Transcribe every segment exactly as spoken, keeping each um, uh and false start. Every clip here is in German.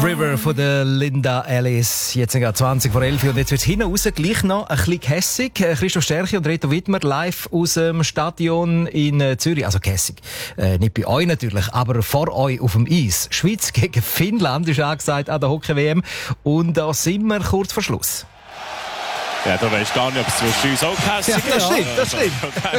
River von der Linda Ellis. Jetzt sind zwanzig vor elf und jetzt wird es hinten raus gleich noch ein bisschen kässig. Christoph Stärchi und Reto Wittmer live aus dem Stadion in Zürich. Also kässig. Äh, nicht bei euch natürlich, aber vor euch auf dem Eis. Schweiz gegen Finnland ist angesagt an der Hockey-W M. Und da sind wir kurz vor Schluss. Ja, du weißt gar nicht, ob es zwischen uns auch kässig ist. Ja, das stimmt, das stimmt.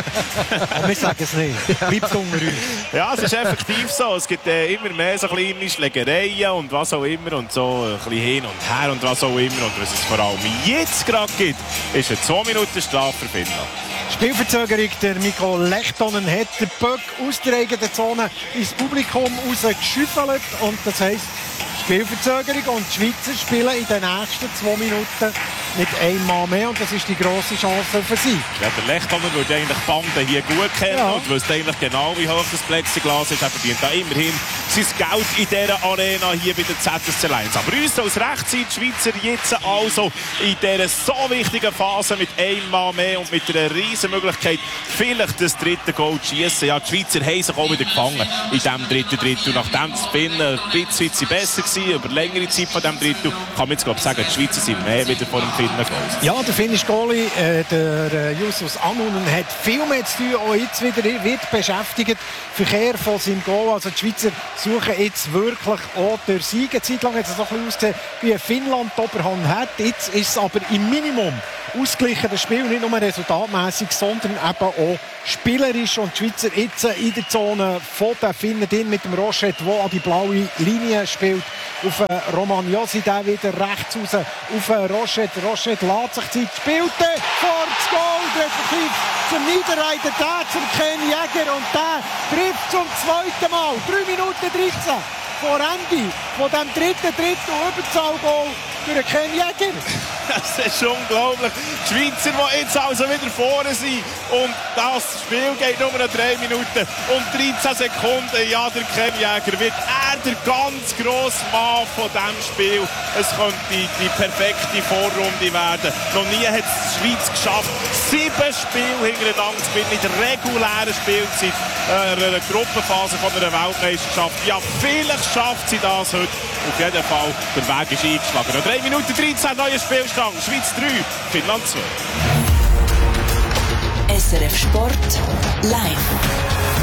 Aber wir sagen es nicht. Bleibt unter uns. Ja, es ist effektiv so. Es gibt äh, immer mehr so kleine Schlägereien und was auch immer und so ein bisschen hin und her und was auch immer. Und was es vor allem jetzt gerade gibt, ist eine zwei Minuten Strafe für Finnland. Spielverzögerung, der Mikko Lehtonen hat den Böck aus der eigenen Zone ins Publikum rausgeschüffelt. Und das heisst Spielverzögerung. Und die Schweizer spielen in den nächsten zwei Minuten mit einem Mann mehr. Und das ist die grosse Chance für sie. Ja, der Lehtonen würde eigentlich die Bande hier gut kennen ja. und wüsste eigentlich genau, wie hoch das Plexiglas ist. Er verdient da immerhin sein Geld in dieser Arena hier bei der Z S C Lions. Aber uns als Rechtszeit die Schweizer jetzt also in dieser so wichtigen Phase mit einem Mann mehr und mit einer riesen Möglichkeit, vielleicht das dritte Goal zu schießen. Ja, die Schweizer haben sich auch wieder gefangen in diesem dritten Drittel. Nachdem das Finnen ein bisschen besser war, über längere Zeit von diesem Drittel, kann man jetzt glaube ich sagen, die Schweizer sind mehr wieder vor dem Finnen Goals. Ja, der finnische Goalie, äh, der äh, Justus Annunen, hat viel mehr zu tun. Auch jetzt wieder wird beschäftigt. Verkehr von seinem Goal. Also die Schweizer suchen jetzt wirklich auch den Sieg. Eine Zeit lang hat es so ein bisschen ausgesehen, wie Finnland die Oberhand hat. Jetzt ist es aber im Minimum ausgeglichen, das Spiel, nicht nur resultatmässig, sondern eben auch spielerisch. Und die Schweizer jetzt in der Zone von den Finnen drin mit dem Roschet, der an die blaue Linie spielt. Auf Roman Josi, der wieder rechts raus auf Roschet. Roschet lässt sich Zeit, spielte vor das Goal, respektive zum Niederreiter, der zum Ken Jäger und der trifft zum zweiten Mal. drei Minuten dreizehn vor Ende von dem dritten Drittel Überzahlgoal für Ken Jäger. Das ist unglaublich. Die Schweizer, die jetzt also wieder vorne sind. Und das Spiel geht nur noch drei Minuten und dreizehn Sekunden. Ja, der Ken Jäger wird er der ganz grosse Mann von diesem Spiel. Es könnte die, die perfekte Vorrunde werden. Noch nie hat es die Schweiz geschafft, sieben Spiele hintereinander zu gewinnen in der regulären Spielzeit, äh, einer Gruppenphase von einer Weltmeisterschaft. Ja, vielleicht schafft sie das heute. Auf jeden Fall, der Weg ist eingeschlagen. Noch drei Minuten dreizehn, neuer Spielstand. Schweiz drei, Finnland zwei. S R F Sport live.